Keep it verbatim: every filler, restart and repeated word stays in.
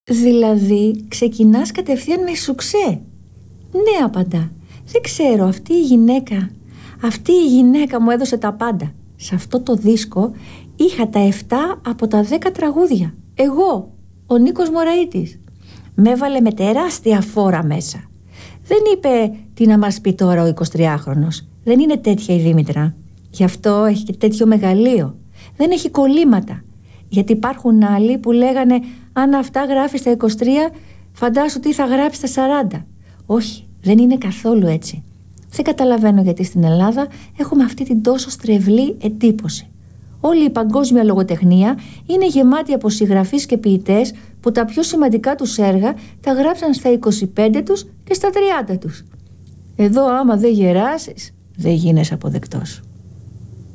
Δηλαδή ξεκινάς κατευθείαν με σουξέ? Ναι, απαντά. Δεν ξέρω, αυτή η γυναίκα Αυτή η γυναίκα μου έδωσε τα πάντα. Σε αυτό το δίσκο είχα τα εφτά από τα δέκα τραγούδια. Εγώ, ο Νίκος Μωραΐτης. Με έβαλε με τεράστια φόρα μέσα. Δεν είπε τι να μας πει τώρα ο εικοσιτριάχρονος. Δεν είναι τέτοια η Δήμητρα. Γι' αυτό έχει και τέτοιο μεγαλείο. Δεν έχει κολλήματα. Γιατί υπάρχουν άλλοι που λέγανε, αν αυτά γράφει στα είκοσι τρία, φαντάσου τι θα γράψει στα σαράντα. Όχι, δεν είναι καθόλου έτσι. Δεν καταλαβαίνω γιατί στην Ελλάδα έχουμε αυτή την τόσο στρεβλή εντύπωση. Όλη η παγκόσμια λογοτεχνία είναι γεμάτη από συγγραφείς και ποιητές που τα πιο σημαντικά τους έργα τα γράψαν στα είκοσι πέντε τους και στα τριάντα τους. Εδώ άμα δεν γεράσεις, δεν γίνεσαι αποδεκτός.